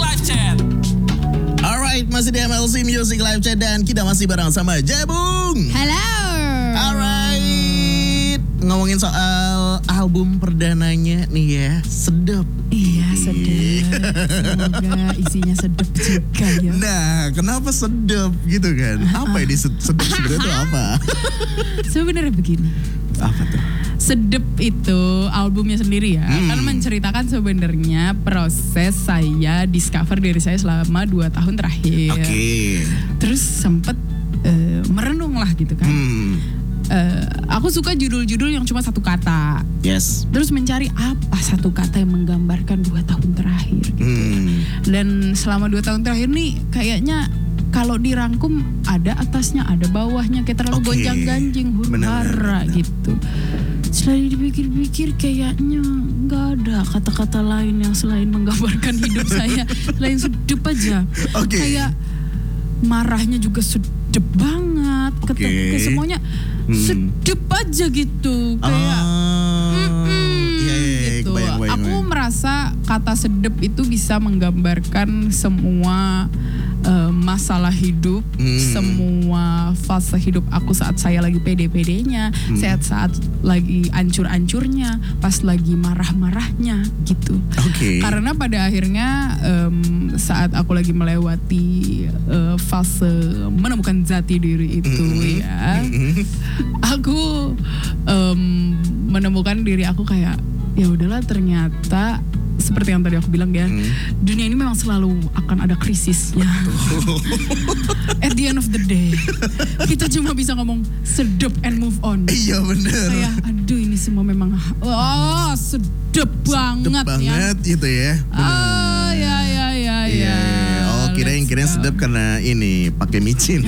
Live Chat. Alright, masih di MLC Music Live Chat dan kita masih bareng sama Jebung. Halo. Alright, ngomongin soal album perdananya nih ya, sedap. Iya, sedap. Semoga isinya sedap juga ya. Nah, kenapa sedap gitu kan? Apa ini sedap sebenarnya itu apa? Sebenarnya begini. Apa tuh? Sedep itu albumnya sendiri ya, kan menceritakan sebenarnya proses saya discover diri saya selama 2 tahun terakhir. Oke. Terus sempet merenung lah gitu kan. Aku suka judul-judul yang cuma satu kata. Yes. Terus mencari apa satu kata yang menggambarkan 2 tahun terakhir gitu. Dan selama 2 tahun terakhir nih kayaknya kalau dirangkum ada atasnya, ada bawahnya, kayak terlalu gonjang-ganjing, huru-hara gitu. Setelah dipikir-pikir kayaknya nggak ada kata-kata lain yang selain menggambarkan hidup saya, selain sedep aja. Kayak marahnya juga sedep banget, semuanya sedep aja gitu, kayak gitu. Aku merasa kata sedep itu bisa menggambarkan semua masalah hidup, semua fase hidup aku saat saya lagi pede-pedenya, saat lagi ancur-ancurnya, pas lagi marah-marahnya gitu. Karena pada akhirnya saat aku lagi melewati fase menemukan jati diri itu ya, aku menemukan diri aku kayak ya udahlah, ternyata seperti yang tadi aku bilang ya, dunia ini memang selalu akan ada krisisnya. At the end of the day, kita cuma bisa ngomong sedep and move on. Iya benar. Kayak aduh ini semua memang sedep banget ya. Gitu ya. Ya. Oh, kirain sedep karena ini pakai micin.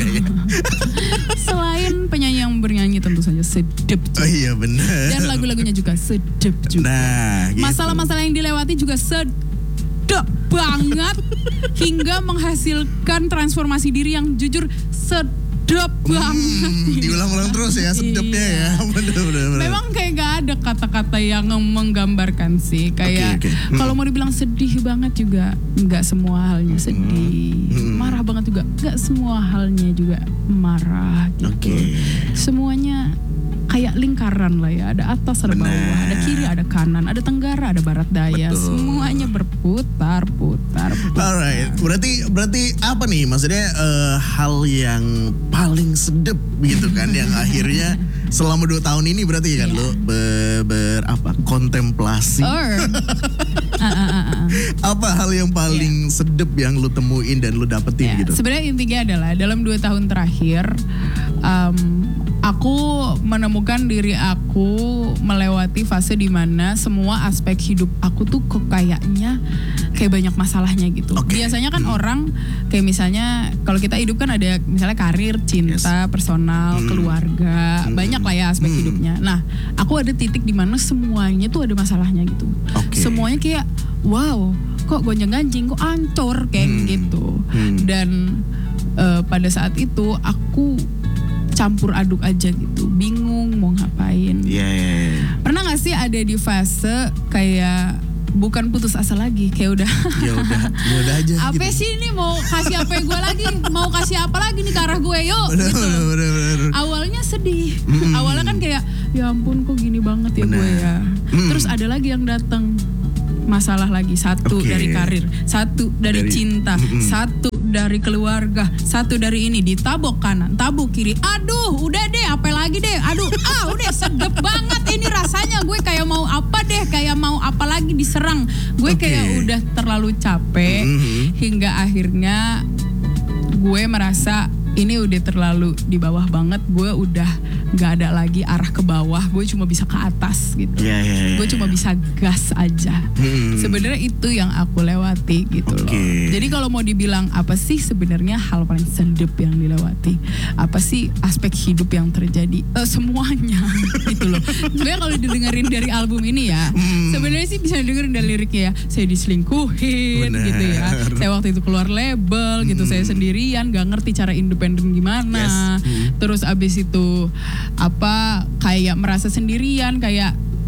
Selain penyanyi yang bernyanyi tentu saja sedep juga. Oh iya benar. Dan lagu-lagunya juga sedep juga. Nah, gitu. Masalah-masalah yang dilewati juga sedep banget hingga menghasilkan transformasi diri yang jujur sedep banget. Diulang-ulang terus ya sedepnya ya. Bener. Memang kayak gak ada kata-kata yang menggambarkan sih. Kayak kalau mau dibilang sedih banget juga gak semua halnya sedih. Marah banget juga gak semua halnya juga marah gitu. Semuanya kayak lingkaran lah ya, ada atas, ada bawah, ada kiri, ada kanan, ada tenggara, ada barat daya. Semuanya berputar. Alright, berarti apa nih maksudnya hal yang paling sedep gitu kan yang akhirnya selama 2 tahun ini berarti kan lo kontemplasi. Apa hal yang paling sedep yang lo temuin dan lo dapetin gitu? Sebenarnya intinya adalah dalam 2 tahun terakhir aku menemukan diri aku melewati fase dimana semua aspek hidup aku tuh kok kayaknya kayak banyak masalahnya gitu. Biasanya kan orang kayak misalnya kalau kita hidup kan ada misalnya karir, cinta, personal, keluarga, banyak lah ya aspek hidupnya. Nah, aku ada titik dimana semuanya tuh ada masalahnya gitu. Semuanya kayak wow, kok gonjang-ganjing, kok ancur kayak gitu. Dan pada saat itu aku campur aduk aja gitu, bingung mau ngapain. Pernah gak sih ada di fase kayak bukan putus asa lagi, kayak udah ya udah aja apa gitu. sih ini, mau kasih apa gue lagi, mau kasih apa lagi nih ke arah gue, yuk gitu. Awalnya sedih, awalnya kan kayak ya ampun kok gini banget ya gue ya. Terus ada lagi yang datang masalah lagi, satu dari karir, satu dari cinta, satu dari keluarga, satu dari ini, ditabok kanan, tabok kiri, aduh udah deh apa lagi deh, aduh udah sedep banget ini rasanya, gue kayak mau apa deh, kayak mau apa lagi diserang, gue kayak udah terlalu capek hingga akhirnya gue merasa ini udah terlalu di bawah banget, gue udah gak ada lagi arah ke bawah, gue cuma bisa ke atas gitu. Gue cuma bisa gas aja. Sebenarnya itu yang aku lewati gitu loh. Jadi kalau mau dibilang apa sih sebenarnya hal paling sedep yang dilewati, apa sih aspek hidup yang terjadi, semuanya gitu loh. Sebenarnya kalau didengerin dari album ini ya, sebenarnya sih bisa didengerin dari liriknya ya. Saya diselingkuhin gitu ya. Saya waktu itu keluar label gitu, saya sendirian, gak ngerti cara independen gimana. Terus abis itu kayak merasa sendirian, kayak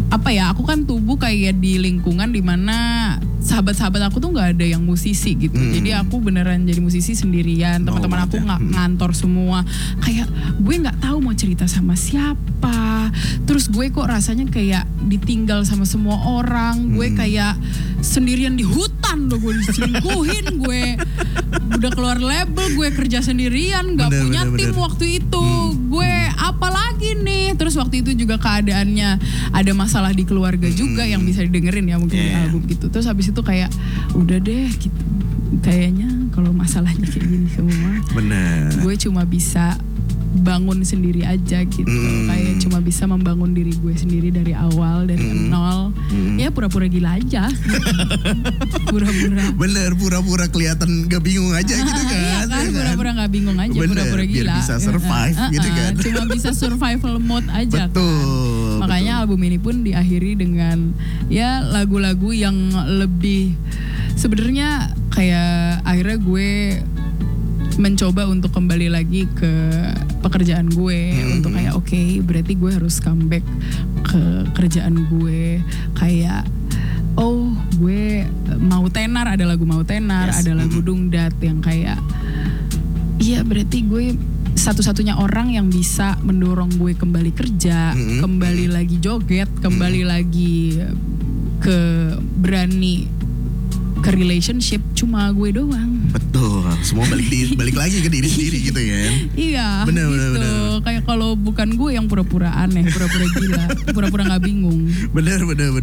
apa ya, aku kan tumbuh kayak di lingkungan dimana sahabat-sahabat aku tuh nggak ada yang musisi gitu. Jadi aku beneran jadi musisi sendirian. Teman-teman aku ngantor semua. Kayak gue nggak tahu mau cerita sama siapa. Terus gue kok rasanya kayak ditinggal sama semua orang. Gue kayak sendirian di hutan loh, gue diselingkuhin. Gue udah keluar label, gue kerja sendirian, nggak punya tim waktu itu. Gue apa lagi nih? Terus waktu itu juga keadaannya ada masalah di keluarga juga yang bisa didengerin ya mungkin di album gitu. Terus habis itu kayak udah deh gitu. Kayaknya kalau masalahnya kayak gini semua, gue cuma bisa bangun sendiri aja gitu. Kayak cuma bisa membangun diri gue sendiri dari awal, dari nol. Ya pura-pura gila aja. Pura-pura. Bener, pura-pura kelihatan gak bingung aja gitu kan. Iya kan, pura-pura gak bingung aja, pura-pura gila. Biar bisa survive gitu kan. Cuma bisa survival mode aja. Betul. Makanya album ini pun diakhiri dengan ya lagu-lagu yang lebih sebenarnya kayak akhirnya gue mencoba untuk kembali lagi ke pekerjaan gue untuk kayak oke, berarti gue harus comeback ke kerjaan gue. Kayak oh gue mau tenar, ada lagu mau tenar, ada lagu dungdat yang kayak iya berarti gue satu-satunya orang yang bisa mendorong gue kembali kerja, kembali lagi joget, kembali lagi ke berani ke relationship, cuma gue doang. Betul, semua balik lagi ke diri sendiri gitu ya. Iya, bener, gitu. Bener. Kayak kalau bukan gue yang pura-pura aneh, pura-pura gila, pura-pura nggak bingung. Bener.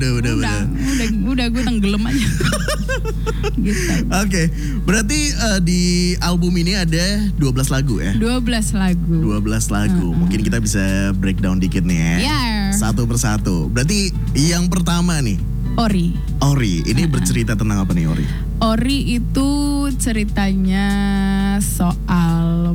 Udah gue tenggelam aja. Gitu. Oke, berarti di album ini ada 12 lagu ya? 12 lagu. Mungkin kita bisa breakdown dikit nih ya. Yeah. Satu persatu. Berarti yang pertama nih. Ori, ini bercerita tentang apa nih Ori? Ori itu ceritanya soal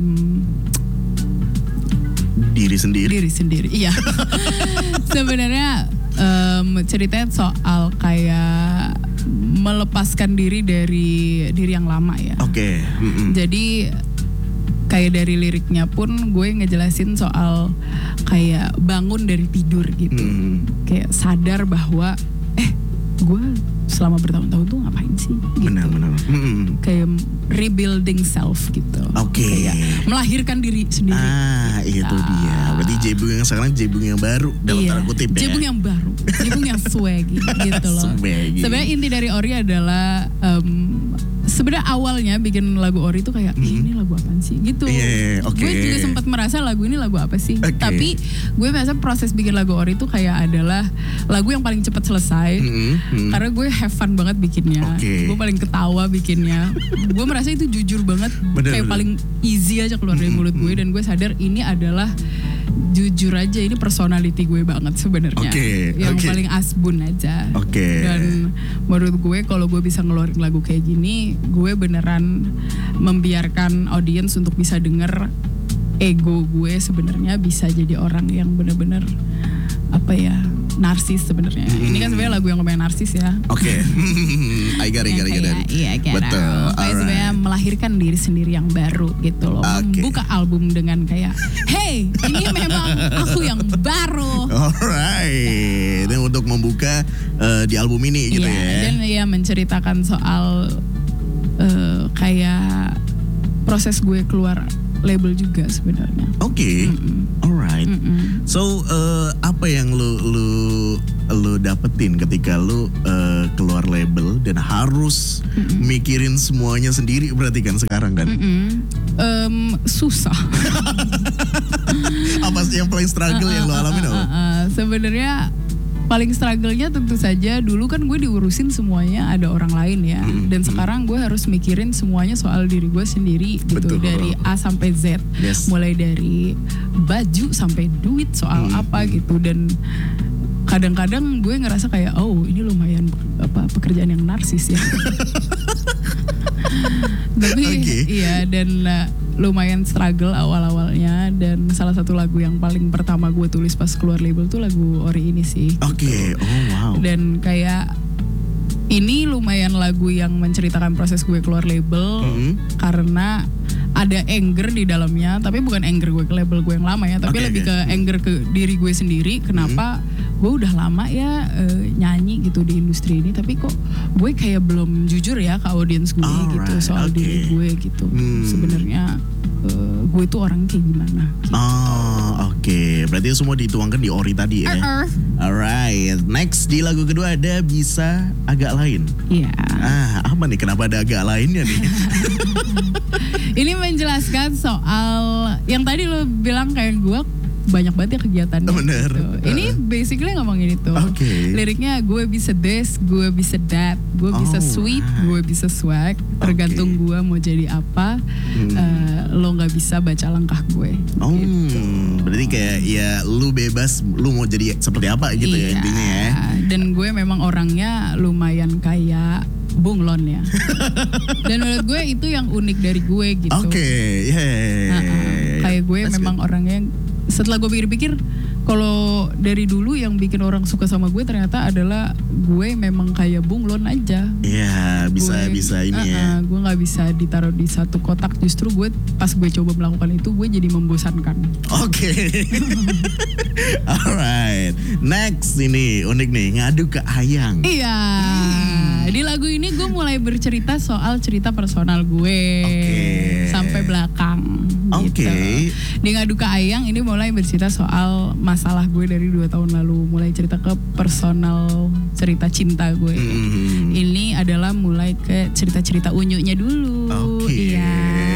diri sendiri. Iya. Sebenarnya ceritanya soal kayak melepaskan diri dari diri yang lama ya. Oke. Jadi kayak dari liriknya pun gue ngejelasin soal kayak bangun dari tidur gitu. Kayak sadar bahwa gue selama bertahun-tahun tuh ngapain sih gitu. Benar. Kayak rebuilding self gitu. Oke. Kayak melahirkan diri sendiri. Itu dia. Berarti Jebung yang sekarang Jebung yang baru dalam tanda kutip ya. Jebung yang baru, Jebung yang swaggy gitu loh. Sebenarnya inti dari Ori adalah sebenarnya awalnya bikin lagu Ori itu kayak ini lagu apaan sih gitu. Gue juga sempat merasa lagu ini lagu apa sih. Tapi gue merasa proses bikin lagu Ori itu kayak adalah lagu yang paling cepat selesai. Karena gue have fun banget bikinnya. Gue paling ketawa bikinnya. Gue merasa itu jujur banget. Kayak paling easy aja keluar dari mulut gue. Dan gue sadar ini adalah jujur aja, ini personality gue banget sebenarnya. Yang paling asbun aja. Dan menurut gue kalau gue bisa ngeluarin lagu kayak gini, gue beneran membiarkan audience untuk bisa denger ego gue sebenarnya bisa jadi orang yang bener-bener apa ya, narsis sebenarnya. Ini kan sebenarnya lagu yang lumayan narsis ya. I got it. Iya, betul. Kayak sebenarnya melahirkan diri sendiri yang baru gitu loh. Membuka album dengan kayak, hey, ini memang aku yang baru. Alright. Dan untuk membuka di album ini gitu ya. Dan ya menceritakan soal kayak proses gue keluar label juga sebenarnya. Alright. So apa yang lu dapetin ketika lu keluar label dan harus mikirin semuanya sendiri berarti kan sekarang kan? Susah. Apa sih yang paling struggle yang lu alamin? Sebenarnya paling struggle-nya tentu saja dulu kan gue diurusin semuanya ada orang lain ya. Dan sekarang gue harus mikirin semuanya soal diri gue sendiri gitu. Dari A sampai Z. Mulai dari baju sampai duit soal apa gitu. Dan kadang-kadang gue ngerasa kayak ini lumayan pekerjaan yang narsis ya. Tapi iya, dan lumayan struggle awal-awalnya. Dan salah satu lagu yang paling pertama gue tulis pas keluar label tuh lagu Ori ini sih. Dan kayak ini lumayan lagu yang menceritakan proses gue keluar label. Karena ada anger di dalamnya, tapi bukan anger gue ke label gue yang lama ya, tapi lebih ke anger ke diri gue sendiri. Kenapa gue udah lama ya nyanyi gitu di industri ini, tapi kok gue kayak belum jujur ya ke audiens gue gitu soal diri gue gitu. Sebenarnya gue tuh orang kayak gimana gitu. Oke. Berarti semua dituangkan di Ori tadi ya. Alright, next di lagu kedua ada Bisa Agak Lain. Iya. Apa nih, kenapa ada agak lainnya nih? Ini menjelaskan soal yang tadi lo bilang kayak gue banyak banget ya kegiatannya. Bener. Gitu. Ini basically ngomongin itu. Liriknya gue bisa this, gue bisa that, gue bisa sweet, gue bisa swag. Tergantung gue mau jadi apa, lo nggak bisa baca langkah gue. Gitu. Berarti kayak ya lu bebas, lu mau jadi seperti apa gitu ya intinya ya. Dan gue memang orangnya lumayan kayak bunglon ya. Dan menurut gue itu yang unik dari gue gitu. Kayak gue memang orangnya, setelah gue pikir-pikir, kalau dari dulu yang bikin orang suka sama gue ternyata adalah gue memang kayak bunglon aja. Iya, bisa ini ya. Gue nggak bisa ditaruh di satu kotak. Justru gue pas gue coba melakukan itu, gue jadi membosankan. Alright, next ini unik nih, Ngadu ke Ayang. Iya. Di lagu ini gue mulai bercerita soal cerita personal gue sampai belakang. Gitu. Di Ngadu ke Ayang ini mulai bercerita soal masalah gue dari 2 tahun lalu, mulai cerita ke personal cerita cinta gue. Ini adalah mulai ke cerita-cerita unyunya dulu. Iya.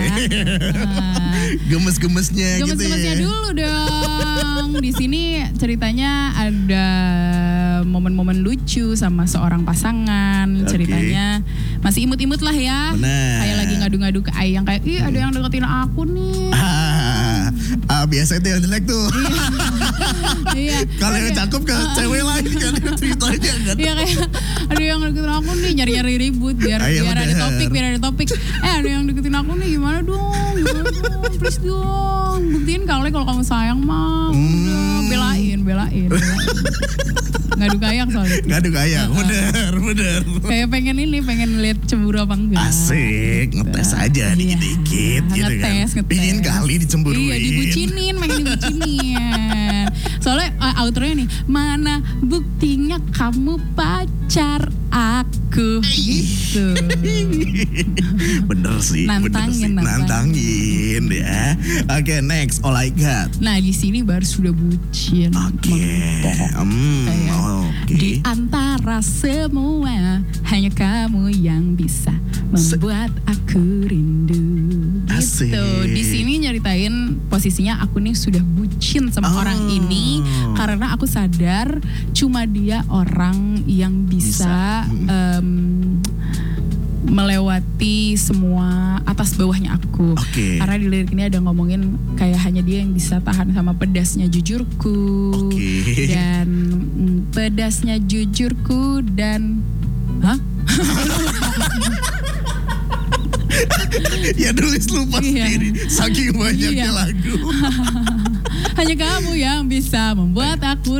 Gemes-gemesnya gitu ya. Gemes-gemesnya dulu dong. Di sini ceritanya ada momen-momen lucu sama seorang pasangan. Ceritanya masih imut-imut lah ya. Kayak lagi ngadu-ngadu ke Ayang, kayak ih ada yang deketin aku nih. Biasa itu yang jelek tuh. Iya. Kalau yang cakep ke cewek lain kan ceritanya kan. Iya, kayak ada yang deketin aku nih, nyari-nyari ribut biar ada topik. Ada yang deketin aku nih, gimana dong, please dong, buktiin kali kalau kamu sayang mah. Udah belain. Ngadu ke Ayang soal itu. Ngadu ke Ayang, bener. Kayak pengen lihat cemburu apa enggak. Asik, ngetes aja dikit-dikit gitu kan. Pingin kali dicemburuin. Iya, dibucinin. Soalnya outronya nih, mana buktinya kamu pacar aku gitu. Bener sih. Nantangin ya. Oke, next, All I Got. Nah, di sini baru sudah bucin. Di antara semua hanya kamu yang bisa membuat aku rindu. Gitu. Di sini nyeritain posisinya aku nih sudah bucin sama orang ini karena aku sadar cuma dia orang yang bisa. Melewati semua atas bawahnya aku. Karena di lirik ini ada ngomongin kayak hanya dia yang bisa tahan sama pedasnya jujurku. Dan pedasnya jujurku dan Ya nulis lupa sendiri, saking banyaknya lagu. Hanya kamu yang bisa membuat aku